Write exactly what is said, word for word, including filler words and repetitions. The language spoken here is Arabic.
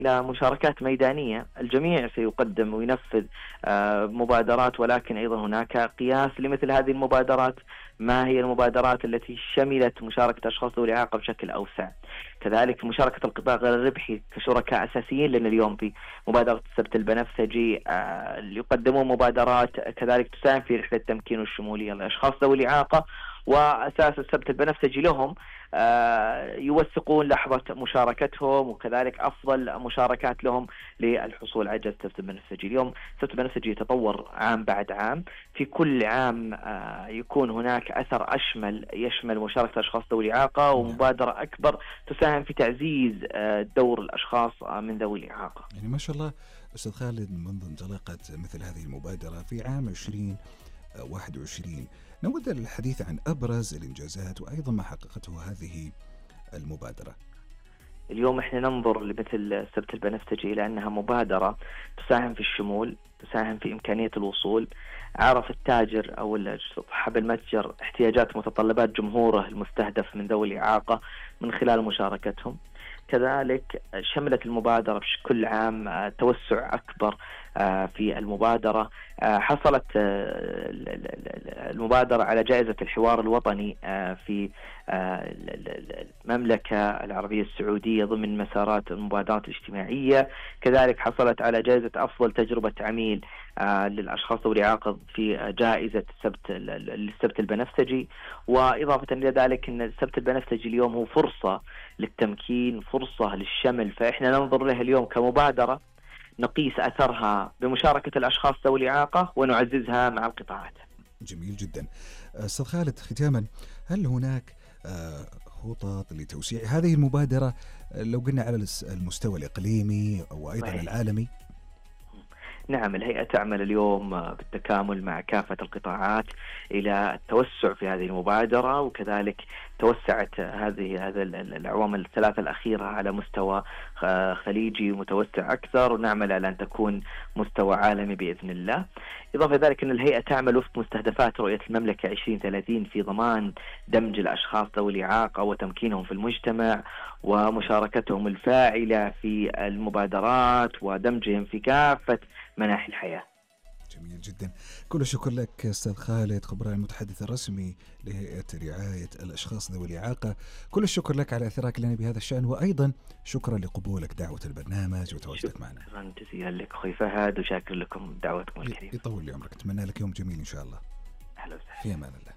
إلى مشاركات ميدانية. الجميع سيقدم وينفذ آه، مبادرات، ولكن أيضا هناك قياس لمثل هذه المبادرات. ما هي المبادرات التي شملت مشاركة أشخاص ذوي الإعاقة بشكل أوسع؟ كذلك مشاركة القطاع غير الربحي كشركاء أساسيين، لأن اليوم في مبادرة السبت البنفسجي آه، يقدمون مبادرات كذلك تساهم في رحلة التمكين والشمولية للأشخاص ذوي الإعاقة، وأساس السبت البنفسجي لهم آه، يوثقون لحظة مشاركتهم وكذلك أفضل مشاركات لهم للحصول على جائزة السبت البنفسجي. اليوم السبت البنفسجي يتطور عام بعد عام، في كل عام آه، يكون هناك أثر أشمل يشمل مشاركة أشخاص ذوي الإعاقة ومبادرة أكبر تساهم في تعزيز آه، دور الأشخاص من ذوي الإعاقة. يعني ما شاء الله أستاذ خالد، منذ انطلاقة مثل هذه المبادرة في عام عشرين واحد وعشرين نود الحديث عن أبرز الإنجازات وأيضا ما حققته هذه المبادرة. اليوم احنا ننظر لمثل السبت البنفسجي إلى أنها مبادرة تساهم في الشمول، تساهم في إمكانية الوصول. عرف التاجر أو صاحب المتجر احتياجات متطلبات جمهوره المستهدف من ذوي الإعاقة من خلال مشاركتهم. كذلك شملت المبادرة بكل عام توسع أكبر في المبادرة. حصلت المبادرة على جائزة الحوار الوطني في المملكة العربية السعودية ضمن مسارات المبادرات الاجتماعية. كذلك حصلت على جائزة أفضل تجربة عميل للأشخاص ذوي الإعاقة في جائزة السبت السبت البنفسجي. وإضافة إلى ذلك أن السبت البنفسجي اليوم هو فرصة للتمكين، فرصة للشمل، فإحنا ننظر له اليوم كمبادرة نقيس أثرها بمشاركة الأشخاص ذوي الإعاقة ونعززها مع القطاعات. جميل جدا. أستاذ خالد، ختاما، هل هناك خطط لتوسيع هذه المبادرة لو قلنا على المستوى الإقليمي أو أيضا العالمي؟ نعم، الهيئة تعمل اليوم بالتكامل مع كافة القطاعات إلى التوسع في هذه المبادرة، وكذلك توسعت هذه هذه الأعوام الثلاثة الأخيرة على مستوى خليجي متوسع أكثر، ونعمل على أن تكون مستوى عالمي بإذن الله. إضافة ذلك أن الهيئة تعمل وفق مستهدفات رؤية المملكة عشرين ثلاثين في ضمان دمج الأشخاص ذوي الإعاقة وتمكينهم في المجتمع ومشاركتهم الفاعلة في المبادرات ودمجهم في كافة مناحي الحياة. جميل جدا. كل الشكر لك أستاذ خالد خبراء المتحدث الرسمي لهيئة رعاية الأشخاص ذوي الإعاقة. كل الشكر لك على إثراك لنا بهذا الشأن، وأيضا شكرا لقبولك دعوة البرنامج وتواجدك معنا. شكرا جزيلا لك أخوي فهد، وشاكر لكم دعوتكم الكريمة. يطول لي عمرك، أتمنى لك يوم جميل إن شاء الله. أهلا وسهلا. في أمان الله.